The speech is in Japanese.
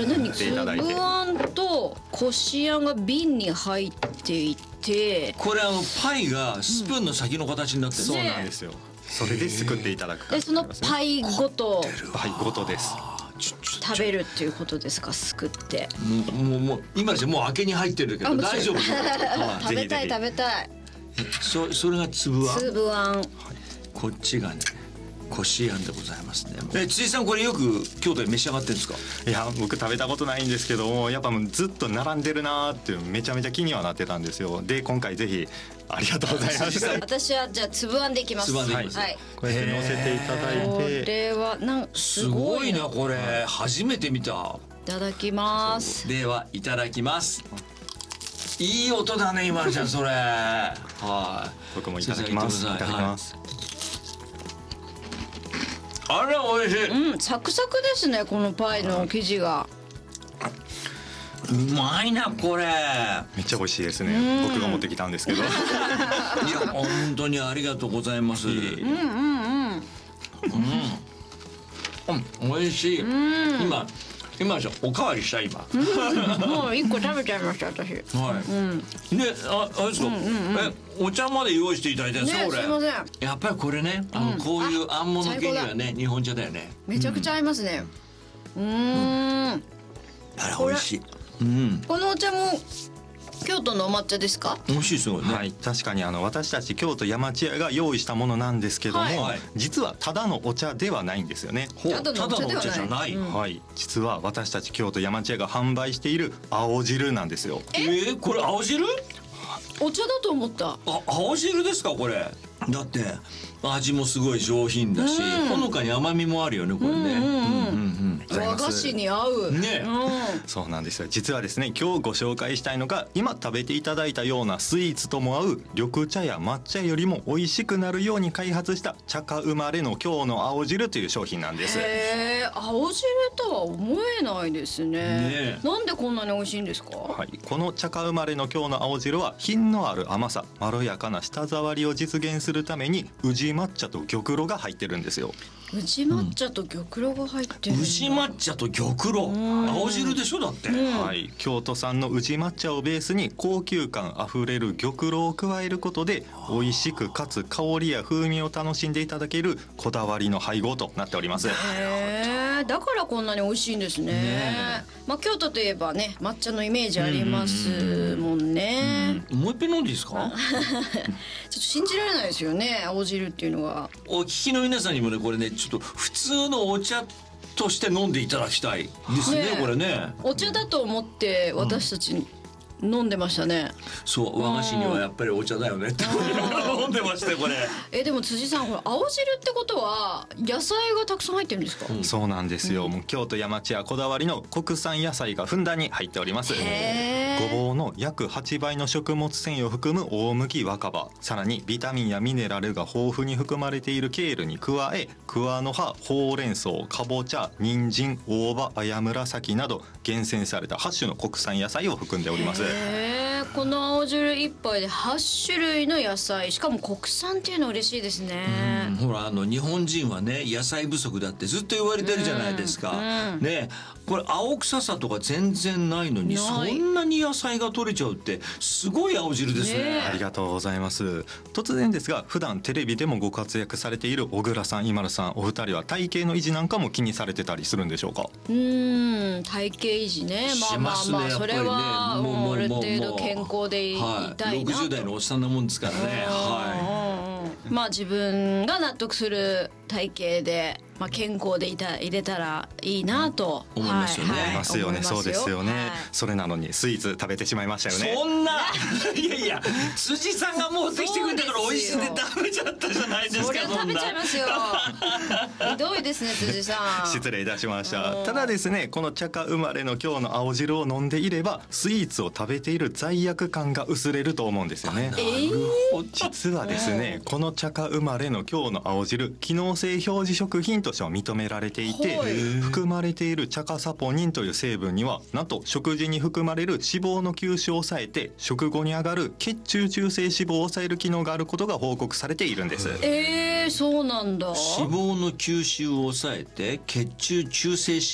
れ何？ ていただいて、 粒あんとこしあんが瓶に入っていて、 これパイがスプーンの先の形になってる、 そうなんですよ。それですくっていただくでそのパイごとパイごとです。 食べるっていうことですか？すくって。 もう今じゃもう開けに入ってるけど大丈夫？ 食べたい食べたい。 それが粒あん。 粒あん。 こっちがねこしあんでございますね。辻さんこれよく京都で召し上がってるんですか？ いや僕食べたことないんですけども、やっぱもうずっと並んでるなーっていうめちゃめちゃ気にはなってたんですよ。で今回ぜひありがとうございます。 私はじゃあ粒あんでいきます。 粒あんでいきます。 はい。 こうやって乗せていただいこて、 れはすごいなこれ、初めて見た。 いただきます。 ではいただきます。いい音だね今のちゃんそれ。はい。 僕もいただきます。いただきます。 あら美味しい。 うん、サクサクですねこのパイの生地が。 うまいなこれ。 めっちゃ美味しいですね。僕が持ってきたんですけど。いや本当にありがとうございます。美味しい。今おかわりした今。 もう一個食べちゃいました私。 はい。であれですか。お茶まで用意していただいたんですかこれ。 すいません。 やっぱりこれねこういうあんもの系にはね日本茶だよね。 めちゃくちゃ合いますね。 あら美味しい。 このお茶も京都のお抹茶ですか？ 美味しいですよね。 はい、確かに私たち京都山茶屋が用意したものなんですけども、 はい実はただのお茶ではないんですよね。 ただのお茶じゃない。 はい、実は私たち京都山茶屋が販売している青汁なんですよ。 これ青汁？ お茶だと思った。 青汁ですかこれ。だって味もすごい上品だし、ほのかに甘みもあるよねこれね。 和菓子に合うね。 そうなんですよ。実はですね今日ご紹介したいのが今食べていただいたようなスイーツとも合う緑茶や抹茶よりも美味しくなるように開発した茶花生まれの京の青汁という商品なんです。 青汁とは思えないですね。なんでこんなに美味しいんですか？ はい、この茶花生まれの京の青汁は品のある甘さ、まろやかな舌触りを実現するために宇治抹茶と玉露が入ってるんですよ。 宇治抹茶と玉露が入ってる。 宇治抹茶と玉露、青汁でしょだって。 はい、京都産の宇治抹茶をベースに高級感あふれる玉露を加えることで美味しくかつ香りや風味を楽しんでいただけるこだわりの配合となっております。 だからこんなに美味しいんですね。まあ京都といえばね抹茶のイメージありますもんね。 もう一遍飲んでいいですか？ ちょっと信じられないですよね青汁っていうのが。 お聞きの皆さんにもねこれねちょっと普通のお茶として飲んでいただきたいですねこれね。 お茶だと思って私たち飲んでましたね。 そう和菓子にはやっぱりお茶だよねって飲んでましたよこれ。 でも辻さんこれ青汁ってことは野菜がたくさん入ってるんですか？ そうなんですよ。もう京都山茶屋こだわりの国産野菜がふんだんに入っております。ごぼうの約8倍の食物繊維を含む大麦若葉、さらにビタミンやミネラルが豊富に含まれているケールに加え桑の葉、ほうれん草、かぼちゃ、人参、大葉、綾紫など厳選された8種の国産野菜を含んでおります。 この青汁1杯で8種類の野菜、しかも国産っていうのは嬉しいですね。 ほら日本人はね野菜不足だってずっと言われてるじゃないですか。ねこれ青臭さとか全然ないのにそんなに野菜が取れちゃうってすごい青汁ですね。 ありがとうございます。突然ですが普段テレビでもご活躍されている小倉さん、今田さん、お二人は体型の維持なんかも気にされてたりするんでしょうか？ 体型維持ね。まあそれはある程度健康でいたいなと。 60代のおっさんなもんですからね。 まあ自分が納得する体型で、健康でいれたらいいなと思いますよね。 思いますよね。そうですよね。それなのにスイーツ食べてしまいましたよね。 そんないやいや辻さんが持ってきてくれたから美味しくて食べちゃったじゃないですか。 そりゃ食べちゃいますよ。ひどいですね辻さん。 失礼いたしました。ただですねこの茶花生まれの今日の青汁を飲んでいればスイーツを食べている罪悪感が薄れると思うんですよね。実はですねこの茶花生まれの今日の青汁機能性表示食品としては認められていて、含まれている茶化サポニンという成分にはなんと食事に含まれる脂肪の吸収を抑えて食後に上がる血中中性脂肪を抑える機能があることが報告されているんです。 そうなんだ。 脂肪の吸収を抑えて血中中性脂